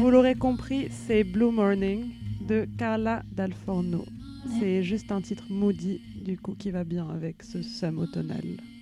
vous l'aurez compris, c'est Blue Morning de Carla Dal Forno. Ouais. C'est juste un titre moody, du coup, qui va bien avec ce somme automnal.